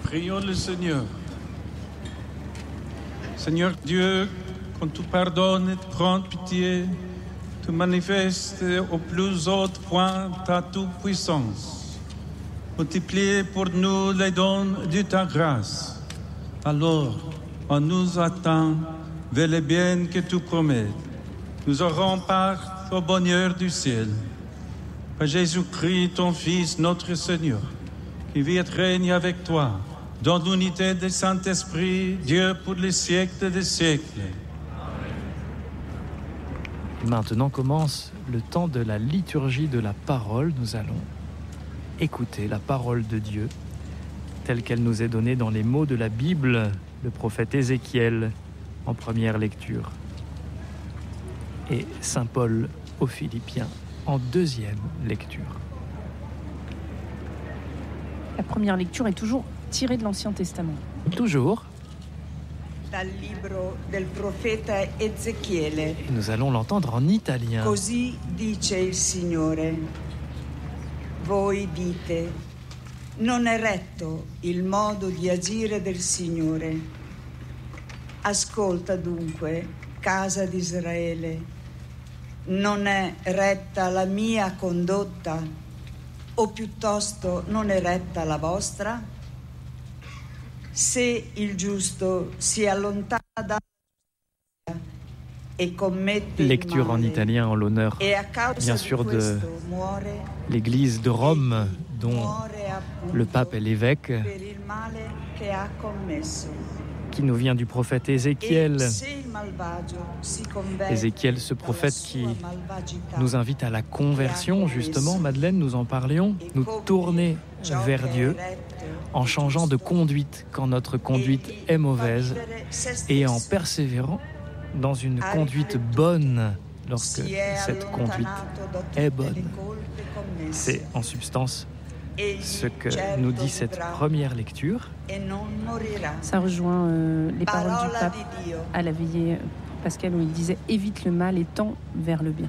Prions le Seigneur. Seigneur Dieu, quand tu pardonnes et prends pitié, tu manifestes au plus haut point ta toute-puissance. Multiplie pour nous les dons de ta grâce. Alors, on nous attend vers les biens que tu promets. Nous aurons part au bonheur du ciel. Par Jésus-Christ, ton Fils, notre Seigneur, qui vit et règne avec toi, dans l'unité du Saint-Esprit, Dieu pour les siècles des siècles. Maintenant commence le temps de la liturgie de la parole. Nous allons écouter la parole de Dieu telle qu'elle nous est donnée dans les mots de la Bible, le prophète Ézéchiel en première lecture et Saint Paul aux Philippiens en deuxième lecture. La première lecture est toujours tirée de l'Ancien Testament. Toujours. Dal libro del profeta Ezechiele. Et nous allons l'entendre en italien. Così dice il Signore. Voi dite, non è retto il modo di agire del Signore. Ascolta dunque, casa di Israele, non è retta la mia condotta, o piuttosto non è retta la vostra? Se il giusto si allontana da e commette Lecture en italien en l'honneur, bien sûr, de l'Église de Rome, dont le pape est l'évêque, qui nous vient du prophète Ézéchiel. Ézéchiel, ce prophète qui nous invite à la conversion, justement, Madeleine, nous en parlions, nous tourner vers Dieu en changeant de conduite quand notre conduite est mauvaise et en persévérant dans une conduite bonne lorsque cette conduite est bonne. C'est en substance ce que nous dit cette première lecture. Ça rejoint les paroles du pape à la veillée pascale où il disait « Évite le mal et tends vers le bien ».